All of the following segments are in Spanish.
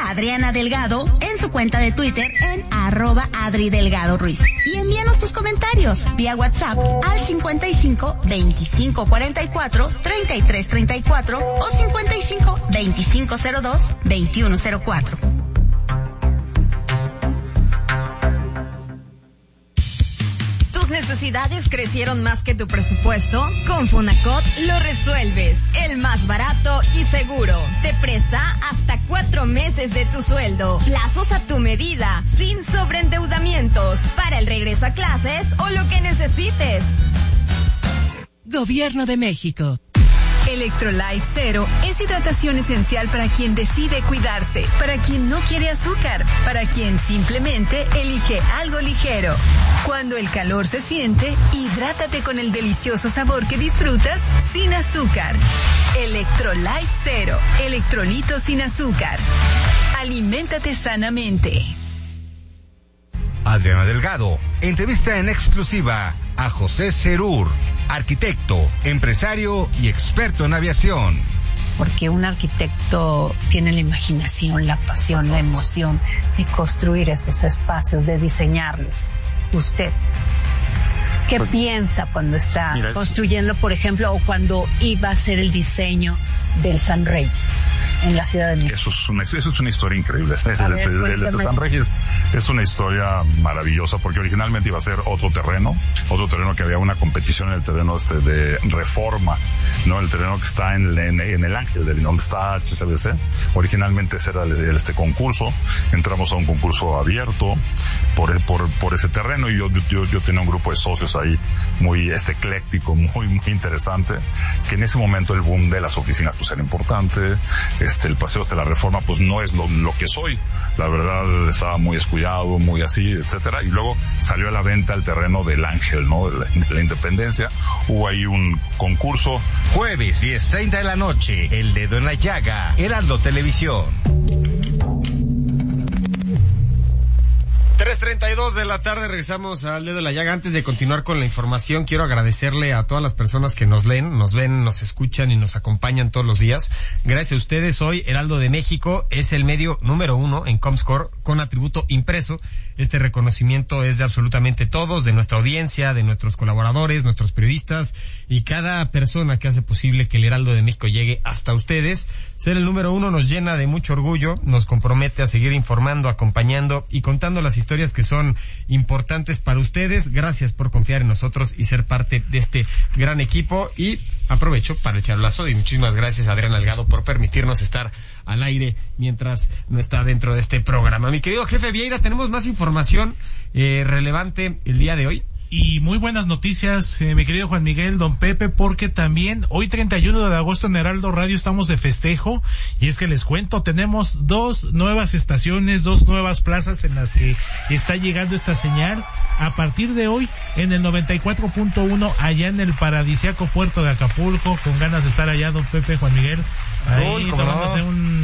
Adriana Delgado en su cuenta de Twitter en @AdriDelgadoRuiz. Y envíanos tus comentarios vía WhatsApp al 55 25 44 33 34 o 55 25 02 21 04. ¿Tus necesidades crecieron más que tu presupuesto? Con Fonacot lo resuelves. El más barato y seguro. Te presta hasta 4 meses de tu sueldo. Plazos a tu medida, sin sobreendeudamientos. Para el regreso a clases o lo que necesites. Gobierno de México. Electrolyte Zero es hidratación esencial para quien decide cuidarse, para quien no quiere azúcar, para quien simplemente elige algo ligero. Cuando el calor se siente, hidrátate con el delicioso sabor que disfrutas sin azúcar. Electrolyte Zero, electrolitos sin azúcar. Aliméntate sanamente. Adriana Delgado entrevista en exclusiva a José Serur, arquitecto, empresario y experto en aviación. Porque un arquitecto tiene la imaginación, la pasión, la emoción de construir esos espacios, de diseñarlos. Usted, ¿qué piensa cuando está construyendo, por ejemplo, o cuando iba a hacer el diseño del San Reyes en la Ciudad de México? Eso es una historia increíble. El de San Reyes es una historia maravillosa porque originalmente iba a ser otro terreno que había una competición en el terreno de Reforma, ¿no? El terreno que está en el Ángel, donde está HCBC. Originalmente ese era este concurso. Entramos a un concurso abierto por ese terreno y yo tenía un grupo de socios ahí muy ecléctico, muy interesante, que en ese momento el boom de las oficinas pues era importante. El Paseo de la Reforma pues no es lo que soy, la verdad estaba muy descuidado, muy así, etcétera, y luego salió a la venta el terreno del Ángel, ¿no? De la Independencia. Hubo ahí un concurso. Jueves 10:30 de la noche, El Dedo en la Llaga, Heraldo Televisión. 3:32 de la tarde, regresamos al Dedo de la Llaga. Antes de continuar con la información, quiero agradecerle a todas las personas que nos leen, nos escuchan y nos acompañan todos los días. Gracias a ustedes, hoy Heraldo de México es el medio número 1 en Comscore con atributo impreso. Este reconocimiento es de absolutamente todos, de nuestra audiencia, de nuestros colaboradores, nuestros periodistas y cada persona que hace posible que el Heraldo de México llegue hasta ustedes. Ser el número 1 nos llena de mucho orgullo, nos compromete a seguir informando, acompañando y contando las historias que son importantes para ustedes. Gracias por confiar en nosotros y ser parte de este gran equipo. Y aprovecho para echar un lazo y muchísimas gracias a Adriana Delgado por permitirnos estar al aire mientras no está dentro de este programa. Mi querido jefe Vieira, tenemos más información relevante el día de hoy. Y muy buenas noticias, mi querido Juan Miguel, don Pepe, porque también hoy 31 de agosto en Heraldo Radio estamos de festejo, y es que les cuento, tenemos 2 nuevas estaciones, 2 nuevas plazas en las que está llegando esta señal. A partir de hoy, en el 94.1, allá en el paradisíaco puerto de Acapulco, con ganas de estar allá, don Pepe, Juan Miguel, ahí tomándose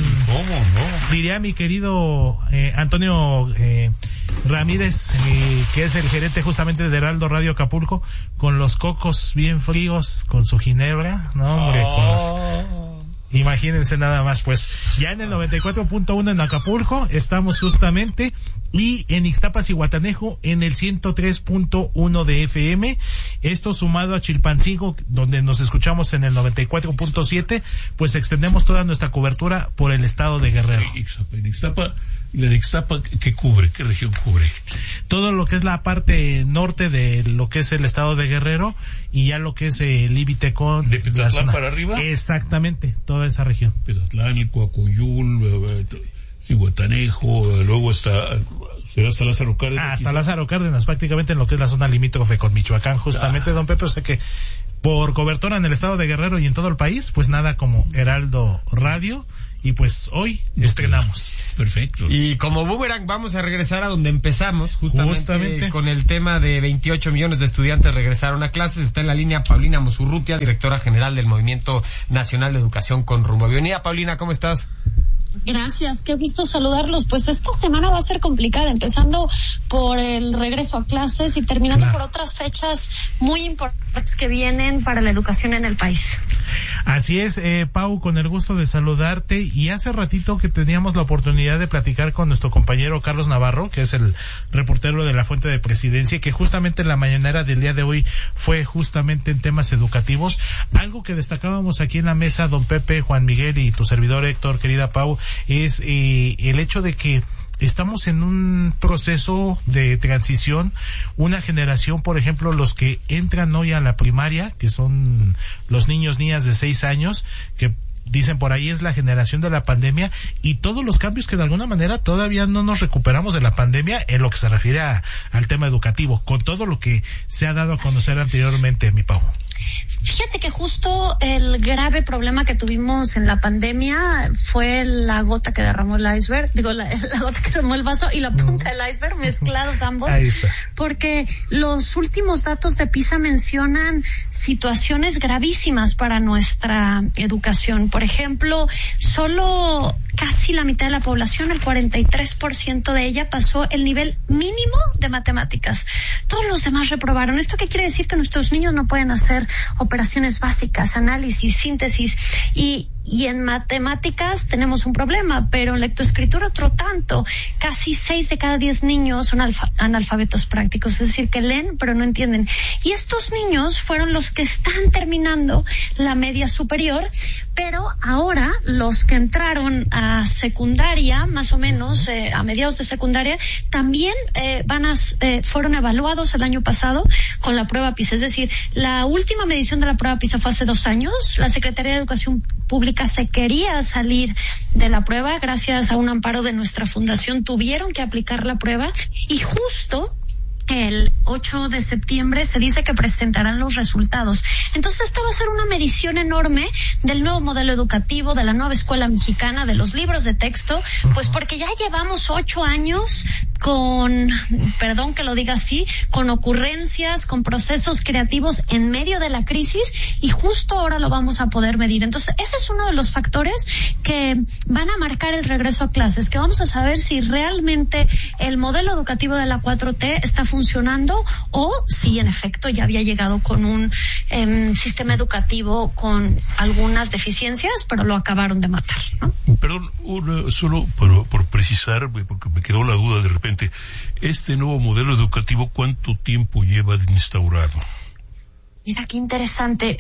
diría mi querido Antonio Ramírez, que es el gerente justamente de Heraldo Radio Acapulco, con los cocos bien fríos, con su ginebra, no hombre, imagínense nada más, pues ya en el 94.1 en Acapulco estamos justamente, y en Ixtapas y Guatanejo en el 103.1 de FM, esto sumado a Chilpancingo, donde nos escuchamos en el 94.7, pues extendemos toda nuestra cobertura por el estado de Guerrero. La de Ixtapa, ¿qué cubre? ¿Qué región cubre? Todo lo que es la parte norte de lo que es el estado de Guerrero, y ya lo que es el límite con... ¿De Petatlán para arriba? Exactamente, toda esa región. Petatlán, el Coacoyul, Cihuatanejo, luego será hasta Lázaro Cárdenas. Hasta Lázaro Cárdenas, prácticamente en lo que es la zona limítrofe con Michoacán, justamente, don Pepe, o sea que por cobertura en el estado de Guerrero y en todo el país, pues nada como Heraldo Radio, y pues hoy estrenamos. Perfecto. Y como boomerang vamos a regresar a donde empezamos, justamente con el tema de 28 millones de estudiantes regresaron a clases. Está en la línea Paulina Mosurrutia, directora general del Movimiento Nacional de Educación con Rumbo. Bienvenida, Paulina, ¿cómo estás? Gracias, qué gusto saludarlos. Pues esta semana va a ser complicada, empezando por el regreso a clases y terminando por otras fechas muy importantes que vienen para la educación en el país. Así es, Pau, con el gusto de saludarte, y hace ratito que teníamos la oportunidad de platicar con nuestro compañero Carlos Navarro, que es el reportero de la Fuente de Presidencia, que justamente en la mañanera del día de hoy fue justamente en temas educativos. Algo que destacábamos aquí en la mesa, don Pepe, Juan Miguel y tu servidor Héctor, querida Pau, es el hecho de que estamos en un proceso de transición, una generación, por ejemplo, los que entran hoy a la primaria, que son los niñas de 6 años, que dicen por ahí es la generación de la pandemia, y todos los cambios que de alguna manera todavía no nos recuperamos de la pandemia en lo que se refiere al tema educativo, con todo lo que se ha dado a conocer anteriormente, mi Pau. Fíjate que justo el grave problema que tuvimos en la pandemia fue la gota que derramó el iceberg, la gota que derramó el vaso y la punta del iceberg, mezclados ambos. Ahí está. Porque los últimos datos de PISA mencionan situaciones gravísimas para nuestra educación. Por ejemplo, solo casi la mitad de la población, el 43% de ella, pasó el nivel mínimo de matemáticas. Todos los demás reprobaron. ¿Esto qué quiere decir? Que nuestros niños no pueden hacer operaciones básicas, análisis, síntesis, y en matemáticas tenemos un problema, pero en lectoescritura otro tanto. Casi 6 de cada 10 niños son analfabetos prácticos, es decir, que leen pero no entienden. Y estos niños fueron los que están terminando la media superior, pero ahora los que entraron a secundaria, más o menos, a mediados de secundaria, también fueron evaluados el año pasado con la prueba PISA. Es decir, la última medición de la prueba PISA fue hace 2 años. La Secretaría de Educación Pública se quería salir de la prueba, gracias a un amparo de nuestra fundación tuvieron que aplicar la prueba, y justo el 8 de septiembre se dice que presentarán los resultados. Entonces esta va a ser una medición enorme del nuevo modelo educativo, de la nueva escuela mexicana, de los libros de texto, pues porque ya llevamos 8 años con, perdón que lo diga así, con ocurrencias, con procesos creativos en medio de la crisis, y justo ahora lo vamos a poder medir. Entonces ese es uno de los factores que van a marcar el regreso a clases, que vamos a saber si realmente el modelo educativo de la 4T está funcionando, o si en efecto ya había llegado con un sistema educativo con algunas deficiencias, pero lo acabaron de matar, ¿no? Perdón, solo por precisar, porque me quedó la duda de repente, este nuevo modelo educativo, ¿cuánto tiempo lleva de instaurado? Mira, qué interesante.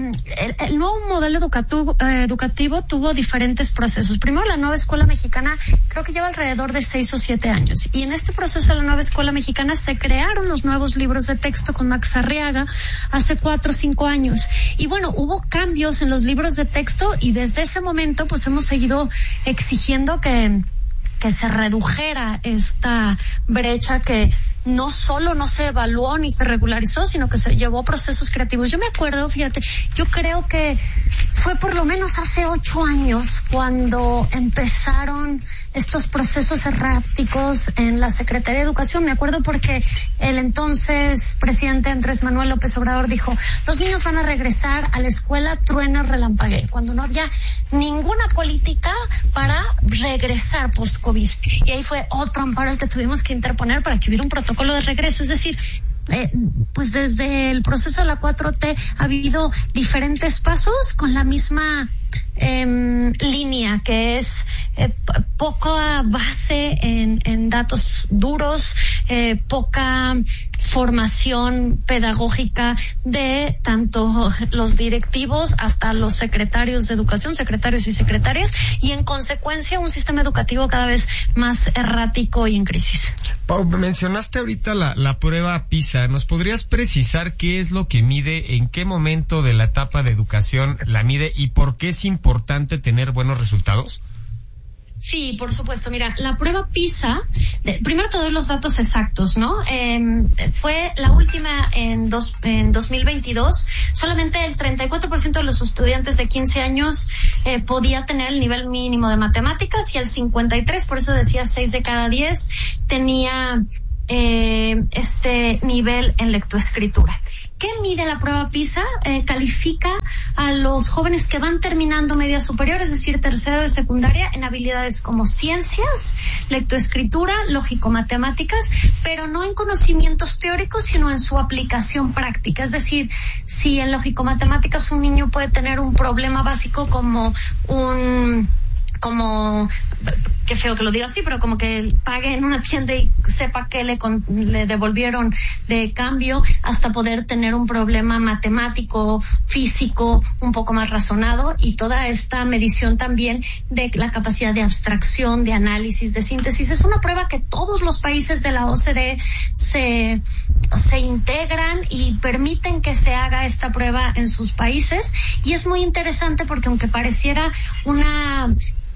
El nuevo modelo educativo tuvo diferentes procesos. Primero, la nueva escuela mexicana creo que lleva alrededor de 6 o 7 años. Y en este proceso de la nueva escuela mexicana se crearon los nuevos libros de texto con Max Arriaga hace 4 o 5 años. Y bueno, hubo cambios en los libros de texto, y desde ese momento pues hemos seguido exigiendo que se redujera esta brecha, que no solo no se evaluó ni se regularizó, sino que se llevó procesos creativos. Yo me acuerdo, fíjate, yo creo que fue por lo menos hace 8 años cuando empezaron estos procesos erráticos en la Secretaría de Educación. Me acuerdo porque el entonces presidente Andrés Manuel López Obrador dijo, los niños van a regresar a la escuela truena relampaguee, cuando no había ninguna política para regresar post-COVID. Y ahí fue otro amparo el que tuvimos que interponer para que hubiera un protocolo de regreso. Es decir, pues desde el proceso de la 4T ha habido diferentes pasos con la misma línea, que es poca base en datos duros, poca formación pedagógica de tanto los directivos hasta los secretarios de educación, secretarios y secretarias, y en consecuencia un sistema educativo cada vez más errático y en crisis. Pau, mencionaste ahorita la prueba PISA. ¿Nos podrías precisar qué es lo que mide, en qué momento de la etapa de educación la mide y por qué es importante tener buenos resultados? Sí, por supuesto. Mira, la prueba PISA, primero te doy los datos exactos, ¿no? Fue la última en 2022. Solamente el 34% de los estudiantes de 15 años podía tener el nivel mínimo de matemáticas, y el 53%, por eso decía 6 de cada 10, tenía este nivel en lectoescritura. ¿Qué mide la prueba PISA? Califica a los jóvenes que van terminando media superior, es decir, tercero de secundaria, en habilidades como ciencias, lectoescritura, lógico-matemáticas, pero no en conocimientos teóricos, sino en su aplicación práctica. Es decir, si en lógico-matemáticas un niño puede tener un problema básico como qué feo que lo diga así, pero como que pague en una tienda y sepa que le devolvieron de cambio, hasta poder tener un problema matemático, físico, un poco más razonado, y toda esta medición también de la capacidad de abstracción, de análisis, de síntesis. Es una prueba que todos los países de la OCDE se integran y permiten que se haga esta prueba en sus países, y es muy interesante porque aunque pareciera una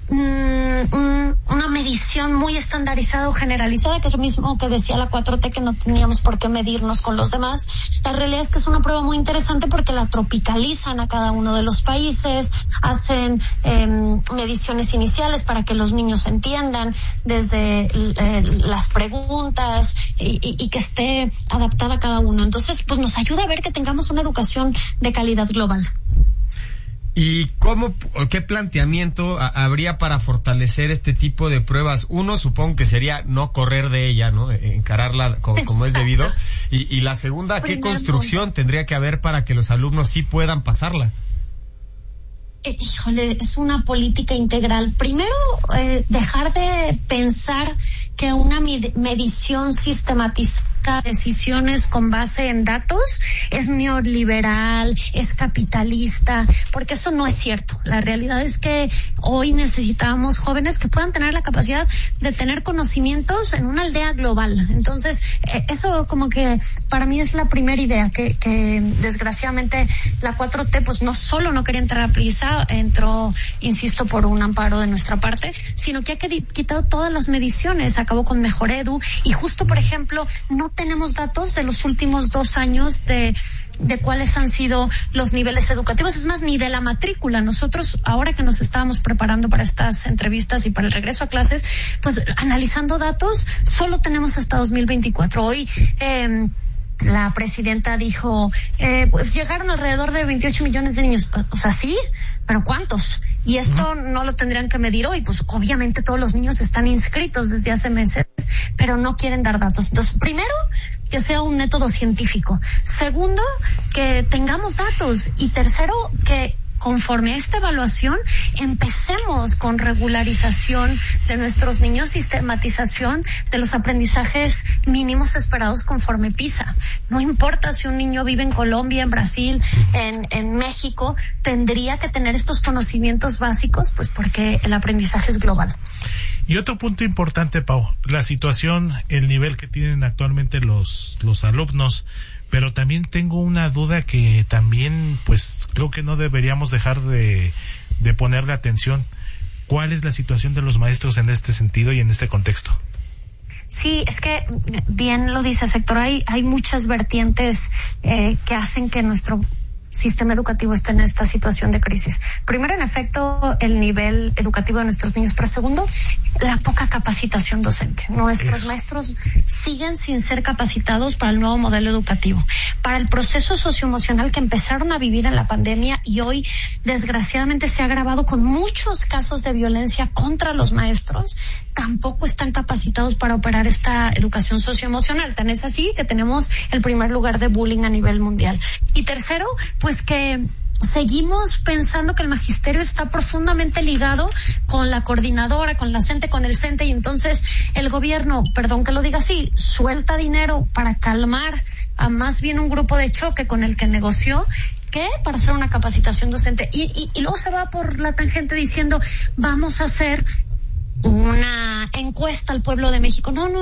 medición muy estandarizada o generalizada, que es lo mismo que decía la 4T, que no teníamos por qué medirnos con los demás, la realidad es que es una prueba muy interesante porque la tropicalizan a cada uno de los países, hacen mediciones iniciales para que los niños entiendan desde las preguntas y que esté adaptada a cada uno. Entonces, pues nos ayuda a ver que tengamos una educación de calidad global. ¿Y qué planteamiento habría para fortalecer este tipo de pruebas? Uno, supongo que sería no correr de ella, ¿no? Encararla como es debido. Y la segunda, ¿qué construcción tendría que haber para que los alumnos sí puedan pasarla? Híjole, es una política integral. Primero, dejar de pensar que una medición sistematizada de decisiones con base en datos es neoliberal, es capitalista, porque eso no es cierto. La realidad es que hoy necesitamos jóvenes que puedan tener la capacidad de tener conocimientos en una aldea global. Entonces, eso como que para mí es la primera idea, que desgraciadamente la 4T pues no solo no quería entrar a PISA, entró, insisto, por un amparo de nuestra parte, sino que ha quitado todas las mediciones, acabó con Mejor Edu, y justo, por ejemplo, no tenemos datos de los últimos 2 años de cuáles han sido los niveles educativos, es más, ni de la matrícula. Nosotros, ahora que nos estábamos preparando para estas entrevistas y para el regreso a clases, pues analizando datos, solo tenemos hasta 2024. Hoy, la presidenta dijo, pues llegaron alrededor de 28 millones de niños. O sea, sí, pero ¿cuántos? Y esto no lo tendrían que medir hoy, pues obviamente todos los niños están inscritos desde hace meses, pero no quieren dar datos. Entonces, primero, que sea un método científico. Segundo, que tengamos datos. Y tercero, que conforme a esta evaluación empecemos con regularización de nuestros niños, sistematización de los aprendizajes mínimos esperados conforme PISA. No importa si un niño vive en Colombia, en Brasil, en México, tendría que tener estos conocimientos básicos, pues porque el aprendizaje es global. Y otro punto importante, Pau, la situación, el nivel que tienen actualmente los alumnos, pero también tengo una duda que también, pues, creo que no deberíamos dejar de ponerle atención. ¿Cuál es la situación de los maestros en este sentido y en este contexto? Sí, es que bien lo dice Héctor, hay muchas vertientes que hacen que nuestro sistema educativo está en esta situación de crisis. Primero, en efecto, el nivel educativo de nuestros niños, pero segundo, la poca capacitación docente. Nuestros maestros siguen sin ser capacitados para el nuevo modelo educativo, para el proceso socioemocional que empezaron a vivir en la pandemia y hoy, desgraciadamente, se ha agravado con muchos casos de violencia contra los maestros. Tampoco están capacitados para operar esta educación socioemocional. Tan es así que tenemos el primer lugar de bullying a nivel mundial. Y tercero, pues que seguimos pensando que el magisterio está profundamente ligado con la coordinadora, con la CENTE, con el CENTE, y entonces el gobierno, perdón que lo diga así, suelta dinero para calmar a más bien un grupo de choque con el que negoció, ¿qué? Para hacer una capacitación docente. Y luego se va por la tangente diciendo, vamos a hacer una encuesta al pueblo de México. No.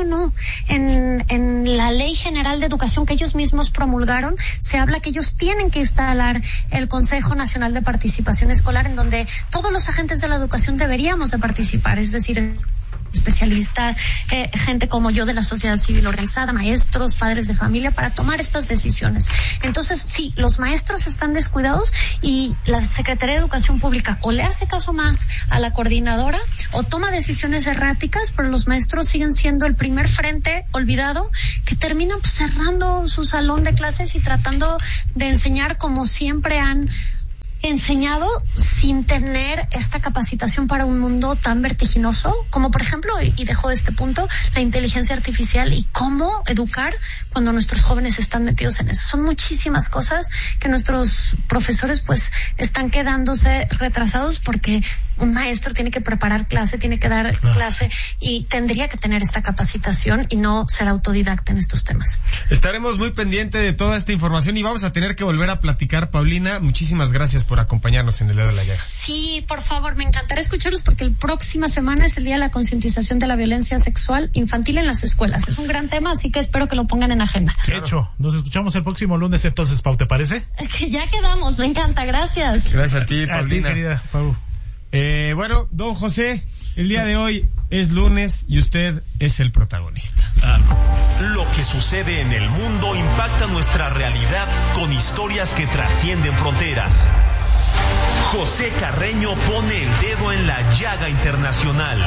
En la Ley General de Educación que ellos mismos promulgaron, se habla que ellos tienen que instalar el Consejo Nacional de Participación Escolar, en donde todos los agentes de la educación deberíamos de participar, es decir, especialistas, gente como yo de la sociedad civil organizada, maestros, padres de familia, para tomar estas decisiones. Entonces, sí, los maestros están descuidados y la Secretaría de Educación Pública o le hace caso más a la coordinadora o toma decisiones erráticas, pero los maestros siguen siendo el primer frente olvidado que termina pues, cerrando su salón de clases y tratando de enseñar como siempre han enseñado, sin tener esta capacitación para un mundo tan vertiginoso como, por ejemplo, y dejo este punto, la inteligencia artificial y cómo educar cuando nuestros jóvenes están metidos en eso. Son muchísimas cosas que nuestros profesores pues están quedándose retrasados porque un maestro tiene que preparar clase, tiene que dar clase y tendría que tener esta capacitación y no ser autodidacta en estos temas. Estaremos muy pendientes de toda esta información y vamos a tener que volver a platicar. Paulina, muchísimas gracias por acompañarnos en el Dedo de la Llaga. Sí, por favor, me encantará escucharlos porque la próxima semana es el día de la concientización de la violencia sexual infantil en las escuelas. Es un gran tema, así que espero que lo pongan en agenda. Hecho, nos escuchamos el próximo lunes entonces, Pau, ¿te parece? Ya quedamos, me encanta, gracias. Gracias a ti, Paulina. A ti, querida Pau. Bueno, don José, el día de hoy es lunes y usted es el protagonista. Lo que sucede en el mundo impacta nuestra realidad con historias que trascienden fronteras. José Carreño pone el dedo en la llaga internacional.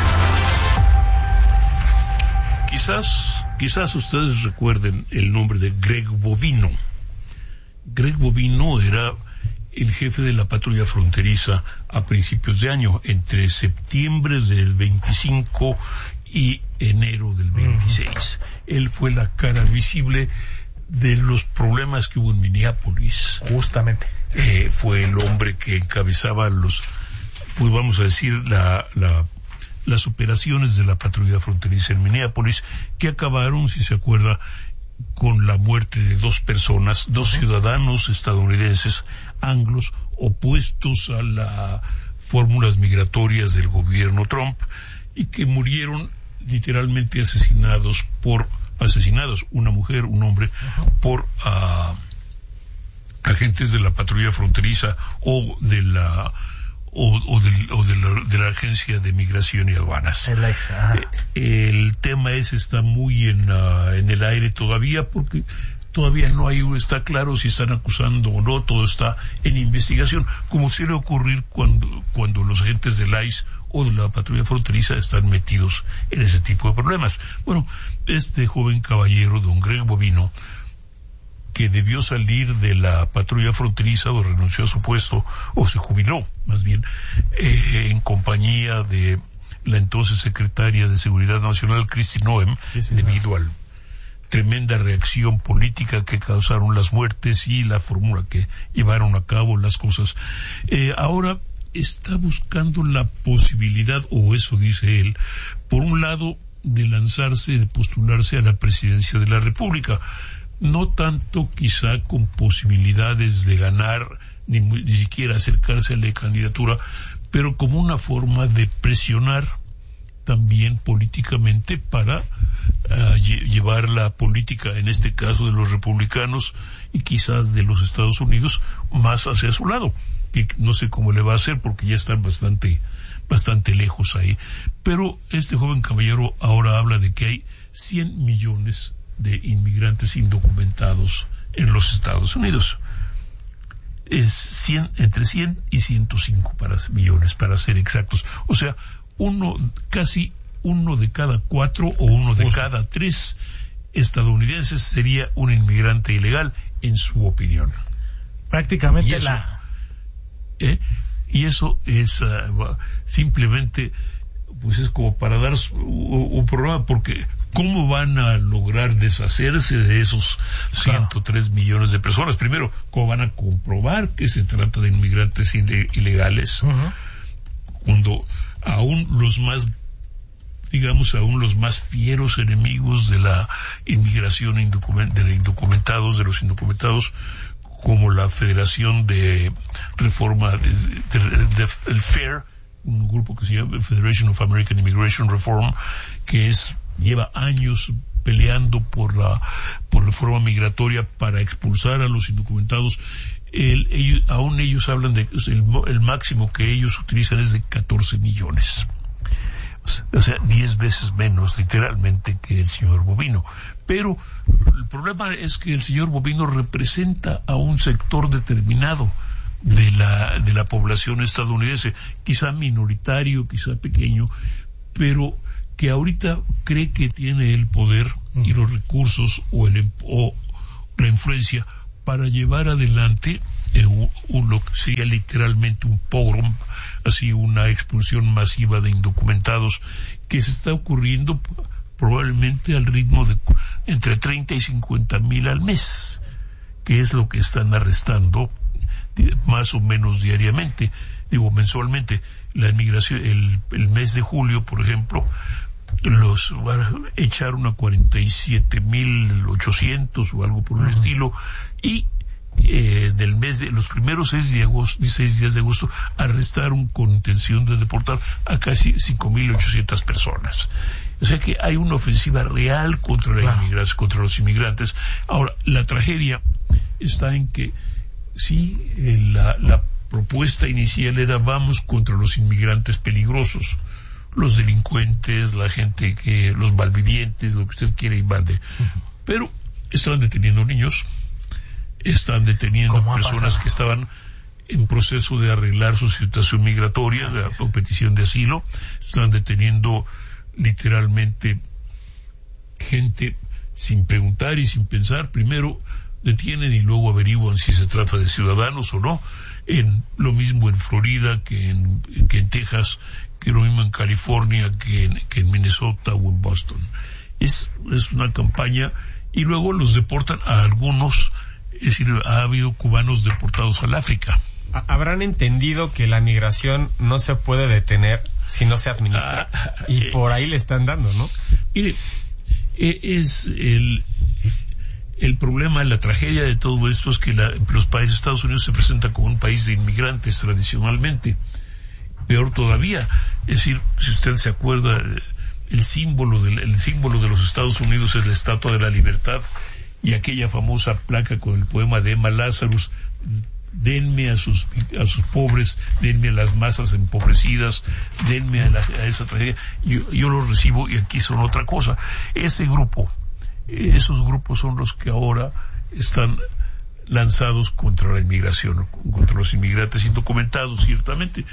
Quizás ustedes recuerden el nombre de Greg Bovino. Greg Bovino era el jefe de la patrulla fronteriza a principios de año, entre septiembre del 25 y enero del 26. Él fue la cara visible de los problemas que hubo en Minneapolis. Justamente. Fue el hombre que encabezaba pues vamos a decir, las operaciones de la patrulla fronteriza en Minneapolis, que acabaron, si se acuerda, con la muerte de dos personas, dos ciudadanos estadounidenses anglos opuestos a las fórmulas migratorias del gobierno Trump y que murieron literalmente asesinados, una mujer, un hombre, por agentes de la patrulla fronteriza o de la Agencia de Migración y Aduanas. El tema está muy en el aire todavía porque todavía no está claro si están acusando o no, todo está en investigación, como suele ocurrir cuando los agentes del ICE o de la patrulla fronteriza están metidos en ese tipo de problemas. Bueno, este joven caballero, don Greg Bovino, que debió salir de la patrulla fronteriza o renunció a su puesto, o se jubiló, más bien, en compañía de la entonces secretaria de Seguridad Nacional, Kristi Noem, debido a la tremenda reacción política que causaron las muertes y la fórmula que llevaron a cabo las cosas. Ahora está buscando la posibilidad, o eso dice él, por un lado, de postularse a la presidencia de la República. No tanto quizá con posibilidades de ganar, ni siquiera acercarse a la candidatura, pero como una forma de presionar también políticamente para llevar la política, en este caso de los republicanos y quizás de los Estados Unidos, más hacia su lado, que no sé cómo le va a hacer porque ya están bastante lejos ahí. Pero este joven caballero ahora habla de que hay 100 millones de inmigrantes indocumentados en los Estados Unidos. Es entre 100 y 105 millones para ser exactos. O sea, casi uno de cada 4 o uno de cada 3 estadounidenses sería un inmigrante ilegal, en su opinión. Prácticamente y eso es simplemente, pues es como para dar un programa, porque ¿cómo van a lograr deshacerse de esos 103 millones de personas? Primero, ¿cómo van a comprobar que se trata de inmigrantes ilegales? Cuando aún los más fieros enemigos de la inmigración de los indocumentados, como la Federación de Reforma el FAIR, un grupo que se llama Federation of American Immigration Reform, que lleva años peleando por reforma migratoria para expulsar a los indocumentados. Aún ellos hablan de el máximo que ellos utilizan es de 14 millones. o sea, 10 veces menos literalmente que el señor Bovino. Pero el problema es que el señor Bovino representa a un sector determinado de la población estadounidense, quizá minoritario, quizá pequeño, pero que ahorita cree que tiene el poder y los recursos o la influencia para llevar adelante lo que sería literalmente un pogrom, así una expulsión masiva de indocumentados que se está ocurriendo probablemente al ritmo de entre 30 y 50 mil al mes, que es lo que están arrestando más o menos diariamente, mensualmente. La inmigración, el mes de julio, por ejemplo, los echaron a 47,800 o algo por el estilo, y en el mes de los primeros 6 días de agosto arrestaron con intención de deportar a casi 5,800 personas. O sea que hay una ofensiva real contra la inmigración, contra los inmigrantes. Ahora, la tragedia está en que sí, la propuesta inicial era vamos contra los inmigrantes peligrosos, los delincuentes, la gente los malvivientes, lo que usted quiera y mande. Pero están deteniendo niños, están deteniendo personas que estaban en proceso de arreglar su situación migratoria, la petición de asilo, están deteniendo literalmente gente sin preguntar y sin pensar. Primero detienen y luego averiguan si se trata de ciudadanos o no. Lo mismo en Florida que en Texas, que lo mismo en California que en Minnesota o en Boston. Es una campaña, y luego los deportan a algunos. Es decir, ha habido cubanos deportados al África. Habrán entendido que la migración no se puede detener si no se administra, y por ahí le están dando, ¿no? Mire, es el problema, la tragedia de todo esto es que los países, Estados Unidos se presenta como un país de inmigrantes tradicionalmente. Peor todavía, es decir, si usted se acuerda, el símbolo de los Estados Unidos es la Estatua de la Libertad y aquella famosa placa con el poema de Emma Lazarus: denme a sus pobres, denme a las masas empobrecidas, denme a esa tragedia, yo lo recibo, y aquí son otra cosa. Esos grupos son los que ahora están lanzados contra la inmigración, contra los inmigrantes indocumentados, ciertamente,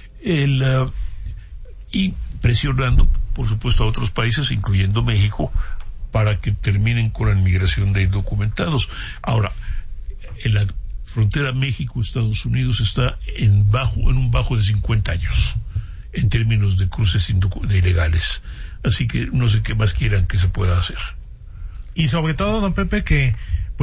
y presionando, por supuesto, a otros países, incluyendo México, para que terminen con la inmigración de indocumentados. Ahora, en la frontera México-Estados Unidos está en un bajo de 50 años en términos de cruces ilegales. Así que no sé qué más quieran que se pueda hacer. Y sobre todo, don Pepe, que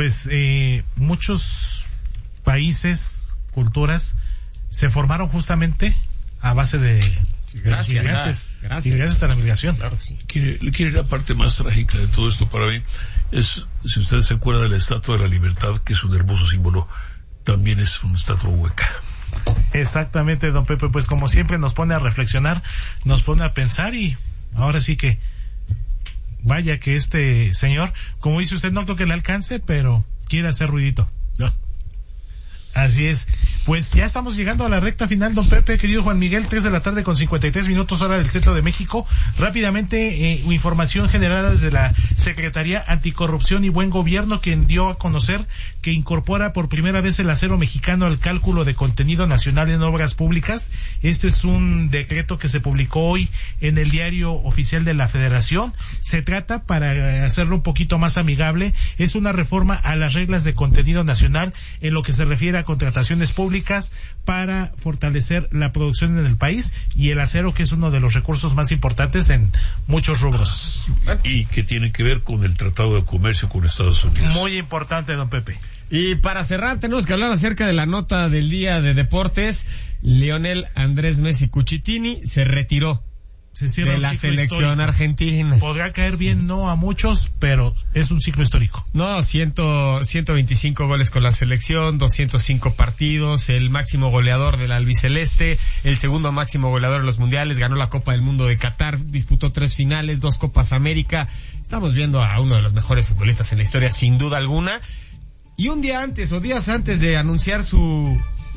muchos países, culturas, se formaron justamente a base de inmigrantes. Gracias a la migración. Claro, sí. ¿Quiere la parte más trágica de todo esto para mí? Es, si usted se acuerda de la Estatua de la Libertad, que es un hermoso símbolo, también es una estatua hueca. Exactamente, don Pepe, pues como siempre nos pone a reflexionar, nos pone a pensar, y ahora sí que vaya que este señor, como dice usted, no creo que le alcance, pero quiere hacer ruidito. No. Así es. Pues ya estamos llegando a la recta final, don Pepe, querido Juan Miguel, 3:53 p.m, hora del centro de México. Rápidamente, información generada desde la Secretaría Anticorrupción y Buen Gobierno, quien dio a conocer que incorpora por primera vez el acero mexicano al cálculo de contenido nacional en obras públicas. Este es un decreto que se publicó hoy en el Diario Oficial de la Federación. Se trata, para hacerlo un poquito más amigable, es una reforma a las reglas de contenido nacional en lo que se refiere a contrataciones públicas para fortalecer la producción en el país y el acero, que es uno de los recursos más importantes en muchos rubros. Y que tiene que ver con el Tratado de Comercio con Estados Unidos. Muy importante, don Pepe. Y para cerrar, tenemos que hablar acerca de la nota del día de deportes. Lionel Andrés Messi Cuchitini se retiró de la selección histórico. Argentina. Podrá caer bien, no a muchos, pero es un ciclo histórico. No, 125 goles con la selección, 205 partidos, el máximo goleador del albiceleste, el segundo máximo goleador de los mundiales, ganó la Copa del Mundo de Qatar, disputó 3 finales, 2 Copas América. Estamos viendo a uno de los mejores futbolistas en la historia, sin duda alguna. Y un día antes o días antes de anunciar su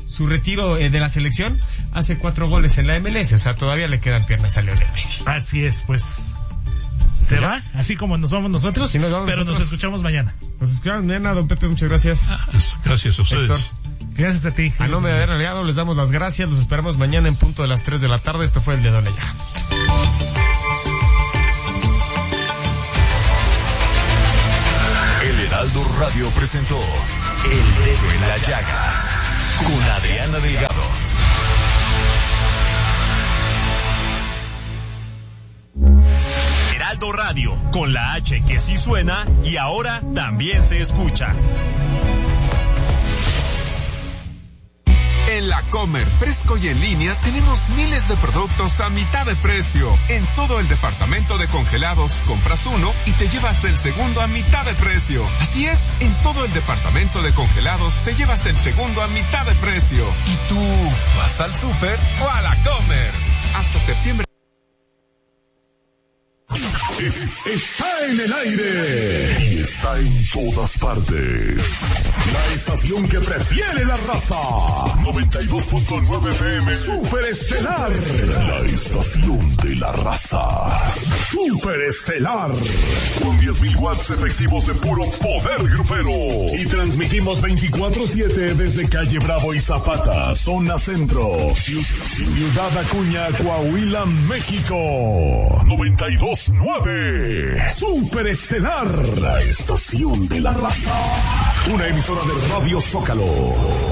su retiro de la selección, hace 4 goles en la MLS, o sea, todavía le quedan piernas a Lionel Messi. Así es, pues se va, así como nos vamos nosotros, sí, pero nos escuchamos mañana. Nos escuchamos mañana, don Pepe, muchas gracias. Gracias a ustedes. Héctor. Gracias a ti. A nombre de haber aliado, les damos las gracias, los esperamos mañana en punto de las 3 de la tarde. Esto fue El Dedo en la Llaga. El Heraldo Radio presentó El Dedo en la Llaga con Adriana Delgado. Heraldo Radio, con la H que sí suena y ahora también se escucha. En La Comer, fresco y en línea, tenemos miles de productos a mitad de precio. En todo el departamento de congelados, compras uno y te llevas el segundo a mitad de precio. Así es, en todo el departamento de congelados te llevas el segundo a mitad de precio. ¿Y tú vas al súper o a La Comer? Hasta septiembre. Está en el aire y está en todas partes. La estación que prefiere la raza. 92.9 FM Super Estelar. La estación de la raza. Super Estelar. Con 10.000 watts efectivos de puro poder grupero. Y transmitimos 24/7 desde Calle Bravo y Zapata, zona centro. Ciudad Acuña, Coahuila, México. 92.9 Super Estelar, la estación de la raza. Una emisora de Radio Zócalo.